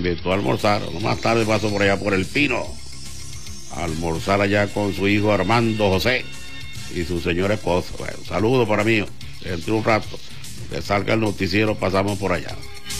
invitó a almorzar. Más tarde paso por allá por El Pino, a almorzar allá con su hijo Armando José y su señora esposa. Bueno, saludo para mí. Dentro de un rato que salga el noticiero pasamos por allá.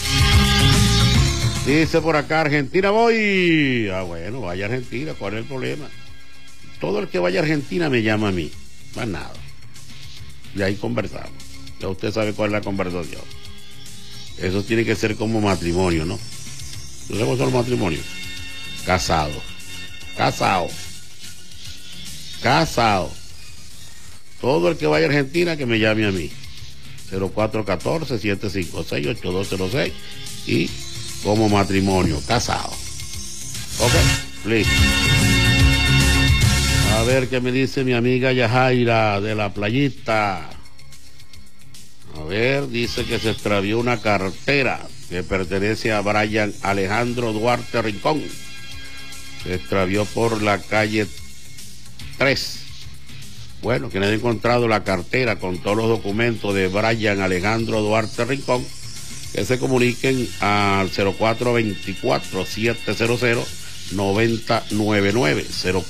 Dice por acá, Argentina voy. Ah, bueno, vaya a Argentina, ¿cuál es el problema? Todo el que vaya a Argentina me llama a mí, más nada. Y ahí conversamos. Ya usted sabe cuál es la conversación. Eso tiene que ser como matrimonio, ¿no? ¿No sabemos los matrimonios? Casado. Todo el que vaya a Argentina que me llame a mí. 0414-756-8206 y como matrimonio, casado. Ok, listo. A ver qué me dice mi amiga Yajaira de la Playita. A ver, dice que se extravió una cartera que pertenece a Brian Alejandro Duarte Rincón. Se extravió por la calle 3. Bueno, quienes han encontrado la cartera con todos los documentos de Brian Alejandro Duarte Rincón, que se comuniquen al 0424-700-9099,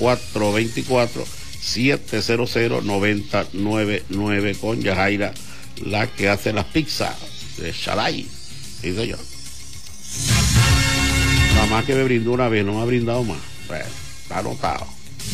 0424-700-9099 con Yajaira, la que hace las pizzas de Shalay. Sí, señor. Nada más que me brindó una vez, no me ha brindado más. Bueno, está anotado.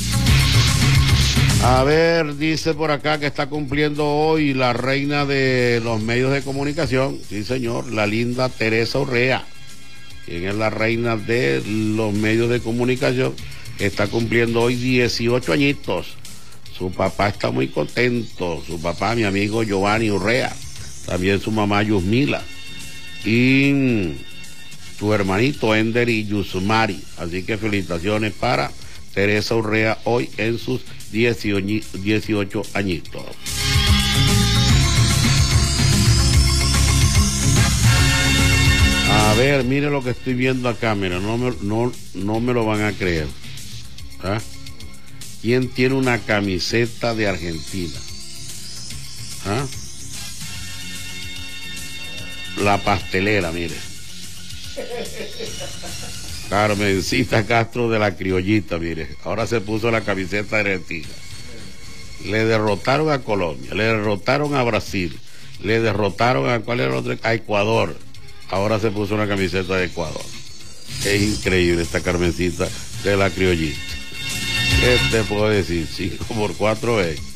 A ver, dice por acá que está cumpliendo hoy la reina de los medios de comunicación. Sí, señor, la linda Teresa Urrea, quien es la reina de los medios de comunicación. Está cumpliendo hoy 18 añitos. Su papá está muy contento. Su papá, mi amigo Giovanni Urrea. También su mamá Yusmila. Y su hermanito Ender y Yusmari. Así que felicitaciones para Teresa Urrea hoy en sus 18 añitos. A ver, mire lo que estoy viendo acá, mira, no me lo van a creer. ¿Ah? ¿Quién tiene una camiseta de Argentina? ¿Ah? La pastelera, mire. Carmencita Castro de la Criollita, mire. Ahora se puso la camiseta de Argentina. Le derrotaron a Colombia, le derrotaron a Brasil, le derrotaron a, ¿cuál era el otro? A Ecuador. Ahora se puso una camiseta de Ecuador. Es increíble esta Carmencita de la Criollita. ¿Qué te puedo decir? 5 por 4 es